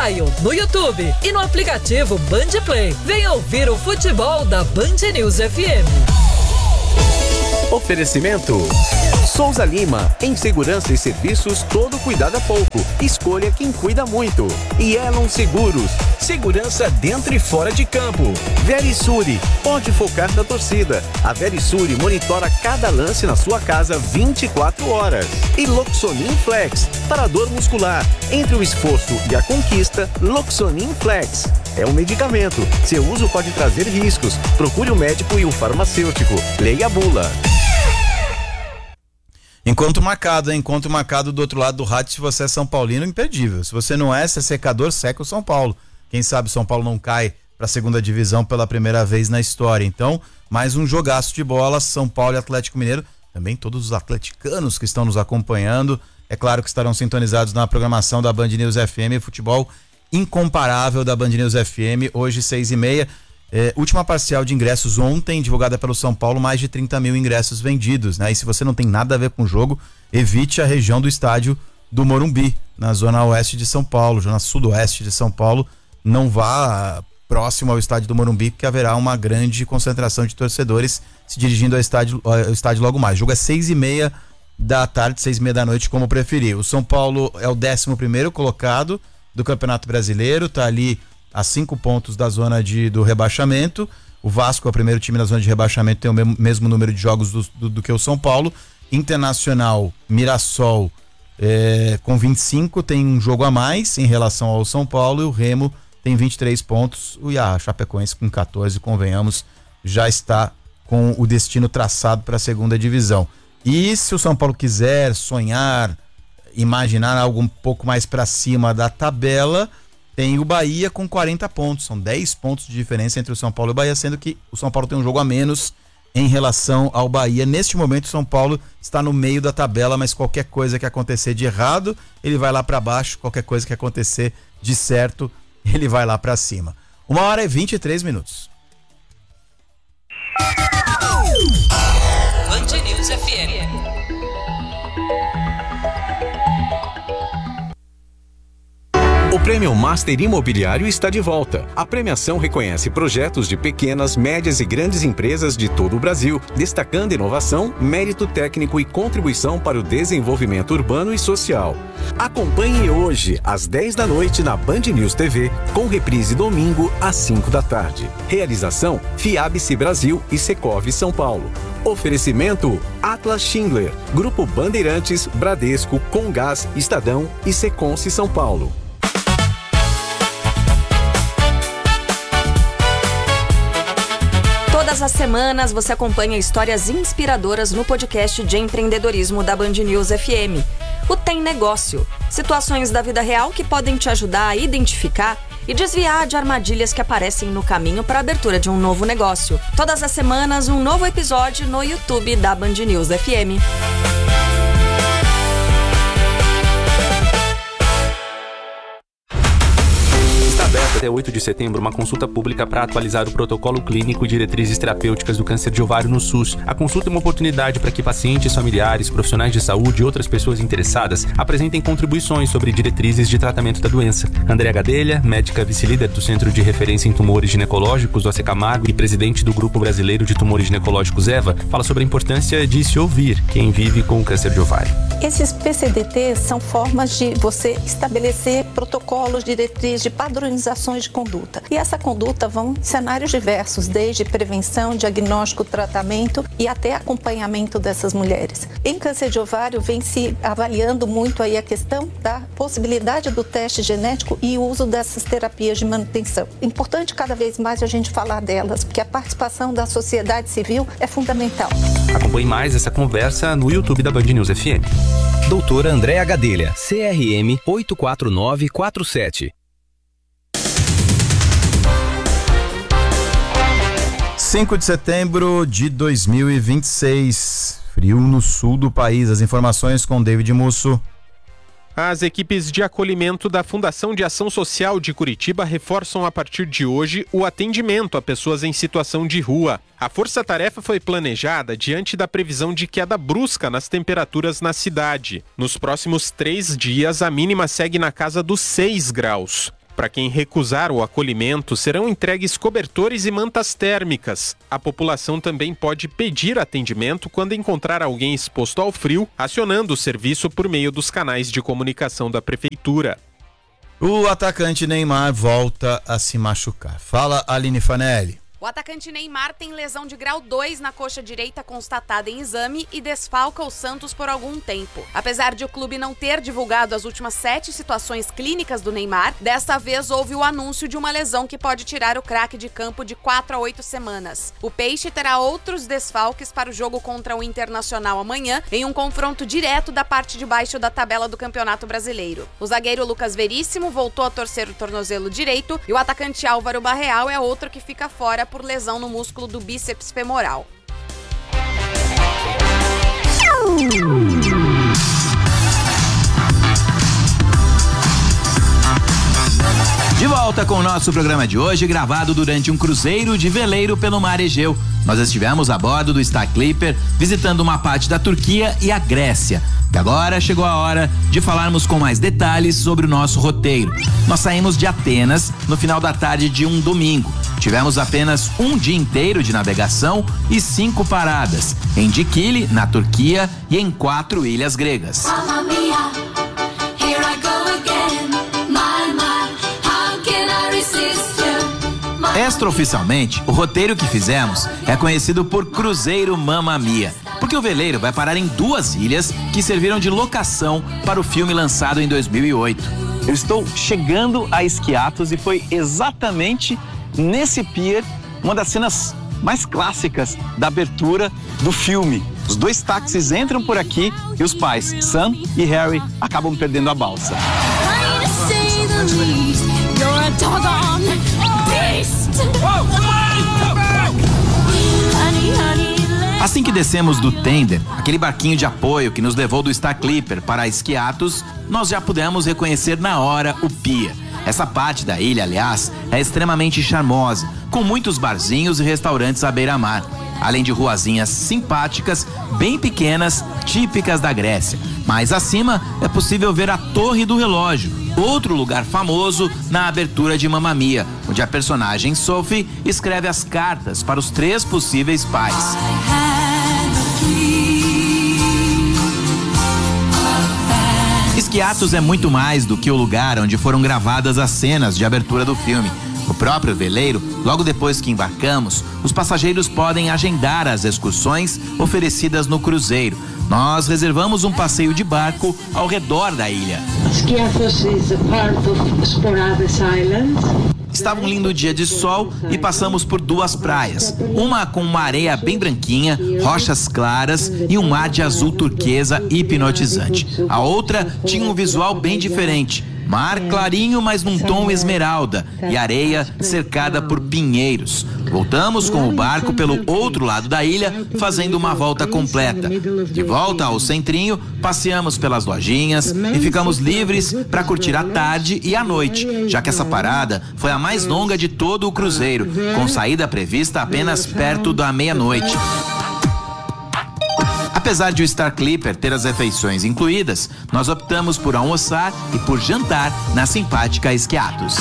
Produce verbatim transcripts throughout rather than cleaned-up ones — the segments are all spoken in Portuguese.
mobile, no YouTube e no aplicativo Band Play. Venha ouvir o futebol da Band News F M. Oferecimento Souza Lima, em segurança e serviços, todo cuidado é pouco. Escolha quem cuida muito. E Elon Seguros, segurança dentro e fora de campo. Verisure, pode focar na torcida. A Verisure monitora cada lance na sua casa vinte e quatro horas. E Loxonin Flex, para dor muscular. Entre o esforço e a conquista, Loxonin Flex. É um medicamento. Seu uso pode trazer riscos. Procure o médico e o farmacêutico. Leia a bula. Encontro marcado, hein? Encontro marcado do outro lado do rádio. Se você é São Paulino, imperdível. Se você não é, se é secador, seca o São Paulo. Quem sabe São Paulo não cai para a segunda divisão pela primeira vez na história. Então, mais um jogaço de bola, São Paulo e Atlético Mineiro. Também todos os atleticanos que estão nos acompanhando. É claro que estarão sintonizados na programação da Band News F M. Futebol incomparável da Band News F M. Hoje, seis e meia. É, última parcial de ingressos ontem, divulgada pelo São Paulo, mais de trinta mil ingressos vendidos, né? E se você não tem nada a ver com o jogo, evite a região do estádio do Morumbi, na zona oeste de São Paulo, zona sudoeste de São Paulo. Não vá próximo ao estádio do Morumbi, porque haverá uma grande concentração de torcedores se dirigindo ao estádio, ao estádio logo mais. O jogo é seis e meia da tarde, seis e meia da noite, como preferir. O São Paulo é o décimo primeiro colocado do Campeonato Brasileiro, tá ali a cinco pontos da zona de, do rebaixamento. O Vasco é o primeiro time da zona de rebaixamento, tem o mesmo, mesmo número de jogos do, do, do que o São Paulo. Internacional, Mirassol é, com vinte e cinco, tem um jogo a mais em relação ao São Paulo, e o Remo tem vinte e três pontos. E a Chapecoense com catorze, convenhamos, já está com o destino traçado para a segunda divisão. E se o São Paulo quiser sonhar, imaginar algo um pouco mais para cima da tabela, tem o Bahia com quarenta pontos, são dez pontos de diferença entre o São Paulo e o Bahia, sendo que o São Paulo tem um jogo a menos em relação ao Bahia. Neste momento o São Paulo está no meio da tabela, mas qualquer coisa que acontecer de errado, ele vai lá para baixo, qualquer coisa que acontecer de certo, ele vai lá para cima. Uma hora e vinte e três minutos. Band News F M. O Prêmio Master Imobiliário está de volta. A premiação reconhece projetos de pequenas, médias e grandes empresas de todo o Brasil, destacando inovação, mérito técnico e contribuição para o desenvolvimento urbano e social. Acompanhe hoje, às dez da noite, na Band News T V, com reprise domingo, às cinco da tarde. Realização: Fiabice Brasil e Secov São Paulo. Oferecimento: Atlas Schindler, Grupo Bandeirantes, Bradesco, Comgás, Estadão e Seconce São Paulo. Todas as semanas você acompanha histórias inspiradoras no podcast de empreendedorismo da Band News F M. O Tem Negócio. Situações da vida real que podem te ajudar a identificar e desviar de armadilhas que aparecem no caminho para a abertura de um novo negócio. Todas as semanas, um novo episódio no YouTube da Band News F M. Até oito de setembro, uma consulta pública para atualizar o protocolo clínico e diretrizes terapêuticas do câncer de ovário no SUS. A consulta é uma oportunidade para que pacientes, familiares, profissionais de saúde e outras pessoas interessadas apresentem contribuições sobre diretrizes de tratamento da doença. Andréa Gadelha, médica vice-líder do Centro de Referência em Tumores Ginecológicos do A C Camargo e presidente do Grupo Brasileiro de Tumores Ginecológicos EVA, fala sobre a importância de se ouvir quem vive com câncer de ovário. Esses P C D Ts são formas de você estabelecer protocolos, diretrizes de padronização de conduta. E essa conduta vão em cenários diversos, desde prevenção, diagnóstico, tratamento e até acompanhamento dessas mulheres. Em câncer de ovário vem se avaliando muito aí a questão da possibilidade do teste genético e o uso dessas terapias de manutenção. É importante cada vez mais a gente falar delas, porque a participação da sociedade civil é fundamental. Acompanhe mais essa conversa no YouTube da Band News F M. Doutora Andréa Gadelha, C R M oito quatro nove quatro sete. cinco de setembro de dois mil e vinte e seis. Frio no sul do país. As informações com David Musso. As equipes de acolhimento da Fundação de Ação Social de Curitiba reforçam a partir de hoje o atendimento a pessoas em situação de rua. A força-tarefa foi planejada diante da previsão de queda brusca nas temperaturas na cidade. Nos próximos três dias, a mínima segue na casa dos seis graus. Para quem recusar o acolhimento, serão entregues cobertores e mantas térmicas. A população também pode pedir atendimento quando encontrar alguém exposto ao frio, acionando o serviço por meio dos canais de comunicação da prefeitura. O atacante Neymar volta a se machucar. Fala, Aline Fanelli. O atacante Neymar tem lesão de grau dois na coxa direita constatada em exame e desfalca o Santos por algum tempo. Apesar de o clube não ter divulgado as últimas sete situações clínicas do Neymar, desta vez houve o anúncio de uma lesão que pode tirar o craque de campo de quatro a oito semanas. O Peixe terá outros desfalques para o jogo contra o Internacional amanhã, em um confronto direto da parte de baixo da tabela do Campeonato Brasileiro. O zagueiro Lucas Veríssimo voltou a torcer o tornozelo direito e o atacante Álvaro Barreal é outro que fica fora por lesão no músculo do bíceps femoral. De volta com o nosso programa de hoje, gravado durante um cruzeiro de veleiro pelo mar Egeu. Nós estivemos a bordo do Star Clipper, visitando uma parte da Turquia e a Grécia. E agora chegou a hora de falarmos com mais detalhes sobre o nosso roteiro. Nós saímos de Atenas no final da tarde de um domingo. Tivemos apenas um dia inteiro de navegação e cinco paradas, em Dikili, na Turquia, e em quatro ilhas gregas. Extraoficialmente, o roteiro que fizemos é conhecido por Cruzeiro Mamma Mia, porque o veleiro vai parar em duas ilhas que serviram de locação para o filme lançado em dois mil e oito. Eu estou chegando a Skiathos e foi exatamente nesse pier uma das cenas mais clássicas da abertura do filme. Os dois táxis entram por aqui e os pais, Sam e Harry, acabam perdendo a balsa. Assim que descemos do tender, aquele barquinho de apoio que nos levou do Star Clipper para Skiathos, nós já pudemos reconhecer na hora o pier. Essa parte da ilha, aliás, é extremamente charmosa, com muitos barzinhos e restaurantes à beira-mar, além de ruazinhas simpáticas, bem pequenas, típicas da Grécia. Mais acima, é possível ver a Torre do Relógio, outro lugar famoso na abertura de Mamma Mia, onde a personagem Sophie escreve as cartas para os três possíveis pais. Skiathos é muito mais do que o lugar onde foram gravadas as cenas de abertura do filme. O próprio veleiro, logo depois que embarcamos, os passageiros podem agendar as excursões oferecidas no cruzeiro. Nós reservamos um passeio de barco ao redor da ilha. Skiathos is a part of Sporades Island. Estava um lindo dia de sol e passamos por duas praias. Uma com uma areia bem branquinha, rochas claras e um mar de azul turquesa hipnotizante. A outra tinha um visual bem diferente. Mar clarinho, mas num tom esmeralda, e areia cercada por pinheiros. Voltamos com o barco pelo outro lado da ilha, fazendo uma volta completa. De volta ao centrinho, passeamos pelas lojinhas e ficamos livres para curtir a tarde e a noite, já que essa parada foi a mais longa de todo o cruzeiro, com saída prevista apenas perto da meia-noite. Apesar de o Star Clipper ter as refeições incluídas, nós optamos por almoçar e por jantar na simpática Skiathos.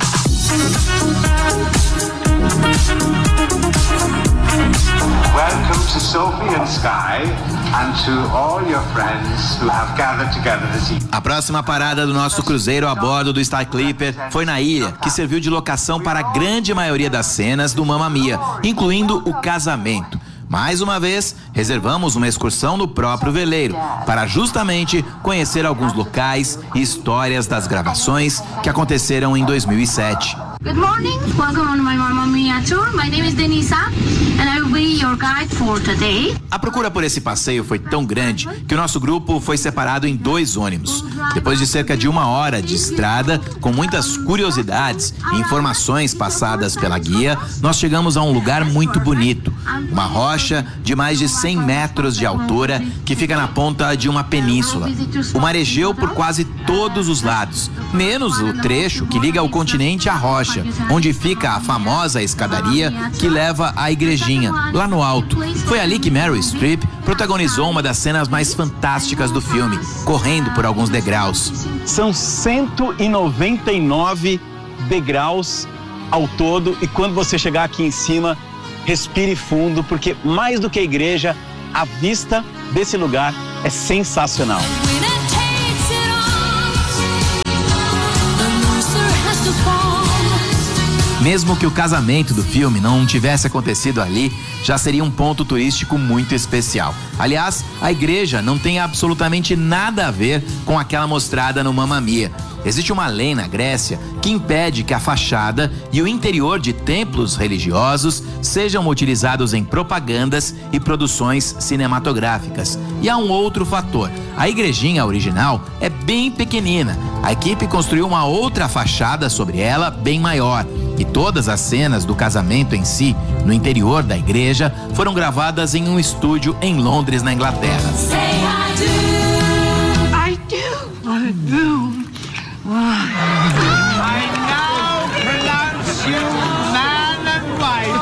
Welcome to Sophie and Sky and to all your friends who have gathered together this evening. A próxima parada do nosso cruzeiro a bordo do Star Clipper foi na ilha, que serviu de locação para a grande maioria das cenas do Mamma Mia, incluindo o casamento. Mais uma vez, reservamos uma excursão no próprio veleiro, para justamente conhecer alguns locais e histórias das gravações que aconteceram em dois mil e sete. Good morning, welcome on my Mamma Mia tour. My name is Denisa and I will be your guide for today. A procura por esse passeio foi tão grande que o nosso grupo foi separado em dois ônibus. Depois de cerca de uma hora de estrada, com muitas curiosidades e informações passadas pela guia, nós chegamos a um lugar muito bonito. Uma rocha de mais de cem metros de altura que fica na ponta de uma península. O mar Egeu por quase todos os lados, menos o trecho que liga o continente à rocha, onde fica a famosa escadaria que leva à igrejinha, lá no alto. Foi ali que Meryl Streep protagonizou uma das cenas mais fantásticas do filme, correndo por alguns degraus. São cento e noventa e nove degraus ao todo, e quando você chegar aqui em cima, respire fundo, porque mais do que a igreja, a vista desse lugar é sensacional. Mesmo que o casamento do filme não tivesse acontecido ali, já seria um ponto turístico muito especial. Aliás, a igreja não tem absolutamente nada a ver com aquela mostrada no Mamma Mia. Existe uma lei na Grécia que impede que a fachada e o interior de templos religiosos sejam utilizados em propagandas e produções cinematográficas. E há um outro fator: a igrejinha original é bem pequenina. A equipe construiu uma outra fachada sobre ela, bem maior. E todas as cenas do casamento em si, no interior da igreja, foram gravadas em um estúdio em Londres, na Inglaterra. Say I do. I do. I do. I now pronounce you man and wife.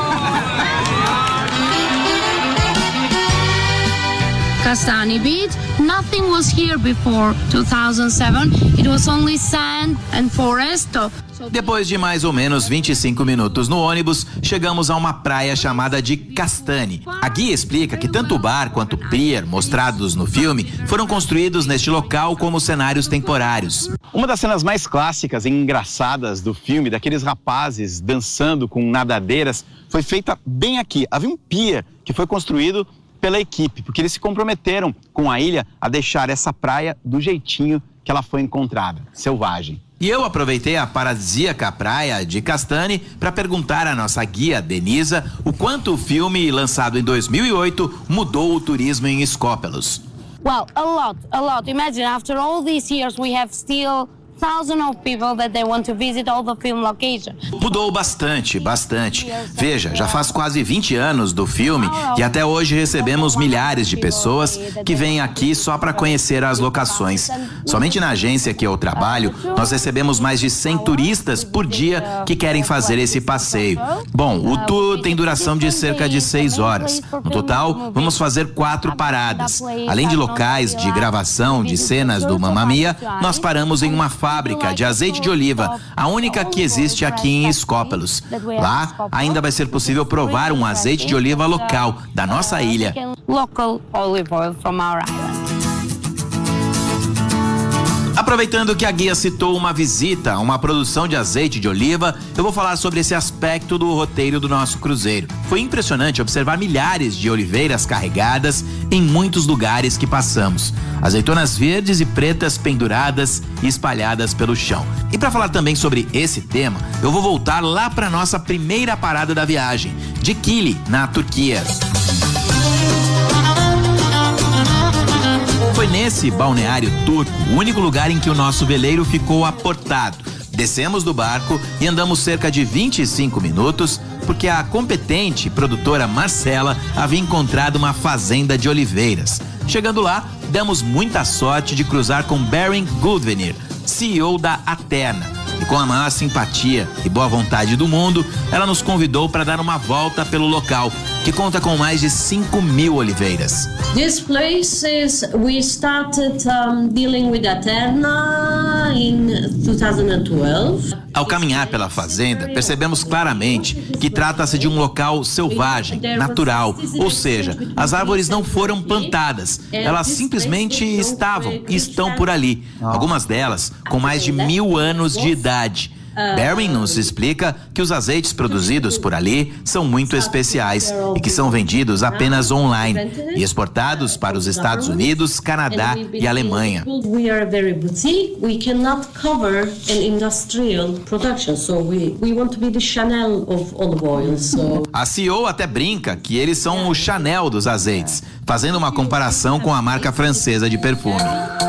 Castani Beach. Nothing was here before two thousand seven. It was only sand and forest. Depois de mais ou menos vinte e cinco minutos no ônibus, chegamos a uma praia chamada de Castani. A guia explica que tanto o bar quanto o pier mostrados no filme foram construídos neste local como cenários temporários. Uma das cenas mais clássicas e engraçadas do filme, daqueles rapazes dançando com nadadeiras, foi feita bem aqui. Havia um pier que foi construído pela equipe, porque eles se comprometeram com a ilha a deixar essa praia do jeitinho que ela foi encontrada, selvagem. E eu aproveitei a paradisíaca praia de Castani para perguntar à nossa guia, Denisa, o quanto o filme, lançado em dois mil e oito, mudou o turismo em Escópelos. Well, a lot, a lot. Imagine, after all these years, we have still thousands of people that they want to visit all the film locations. Mudou bastante, bastante. Veja, já faz quase vinte anos do filme e até hoje recebemos milhares de pessoas que vêm aqui só para conhecer as locações. Somente na agência que eu trabalho, nós recebemos mais de cem turistas por dia que querem fazer esse passeio. Bom, o tour tem duração de cerca de seis horas. No total, vamos fazer quatro paradas. Além de locais de gravação de cenas do Mamma Mia, nós paramos em uma fábrica de azeite de oliva, a única que existe aqui em Escópelos. Lá, ainda vai ser possível provar um azeite de oliva local da nossa ilha. Local olive oil from our island. Aproveitando que a guia citou uma visita a uma produção de azeite de oliva, eu vou falar sobre esse aspecto do roteiro do nosso cruzeiro. Foi impressionante observar milhares de oliveiras carregadas em muitos lugares que passamos. Azeitonas verdes e pretas penduradas e espalhadas pelo chão. E para falar também sobre esse tema, eu vou voltar lá para nossa primeira parada da viagem, Dikili, na Turquia. Foi nesse balneário turco o único lugar em que o nosso veleiro ficou aportado. Descemos do barco e andamos cerca de vinte e cinco minutos, porque a competente produtora Marcela havia encontrado uma fazenda de oliveiras. Chegando lá, demos muita sorte de cruzar com Beren Guldenir, C E O da Aterna. E com a maior simpatia e boa vontade do mundo, ela nos convidou para dar uma volta pelo local, que conta com mais de cinco mil oliveiras. This place is, we started um, dealing with Aterna in two thousand twelve. Ao caminhar pela fazenda, percebemos claramente que trata-se de um local selvagem, natural, ou seja, as árvores não foram plantadas, elas simplesmente estavam e estão por ali, algumas delas com mais de mil anos de idade. Beren nos explica que os azeites produzidos por ali são muito especiais e que são vendidos apenas online e exportados para os Estados Unidos, Canadá e Alemanha. We are very boutique. We cannot cover an industrial production, so we we want to be the Chanel of olive oil. So a C E O até brinca que eles são o Chanel dos azeites, fazendo uma comparação com a marca francesa de perfume.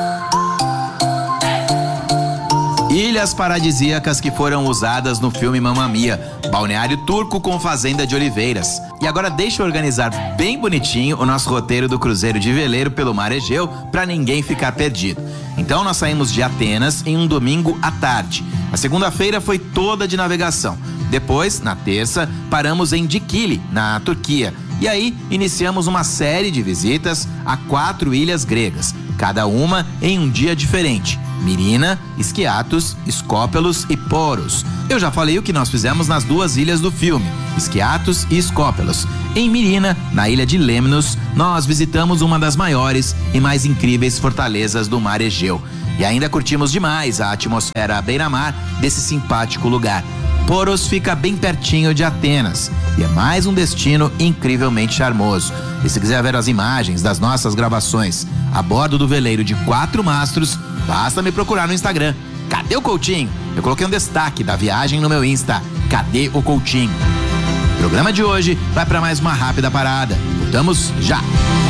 Ilhas paradisíacas que foram usadas no filme Mamma Mia, balneário turco com fazenda de oliveiras. E agora deixa eu organizar bem bonitinho o nosso roteiro do cruzeiro de veleiro pelo Mar Egeu para ninguém ficar perdido. Então nós saímos de Atenas em um domingo à tarde. A segunda-feira foi toda de navegação. Depois, na terça, paramos em Dikili, na Turquia. E aí, iniciamos uma série de visitas a quatro ilhas gregas, cada uma em um dia diferente: Mirina, Skiathos, Skópelos e Poros. Eu já falei o que nós fizemos nas duas ilhas do filme, Skiathos e Skópelos. Em Mirina, na ilha de Lemnos, nós visitamos uma das maiores e mais incríveis fortalezas do mar Egeu. E ainda curtimos demais a atmosfera à beira-mar desse simpático lugar. Poros fica bem pertinho de Atenas e é mais um destino incrivelmente charmoso. E se quiser ver as imagens das nossas gravações a bordo do veleiro de quatro mastros, basta me procurar no Instagram. Cadê o Coutinho? Eu coloquei um destaque da viagem no meu Insta. Cadê o Coutinho? O programa de hoje vai para mais uma rápida parada. Voltamos já!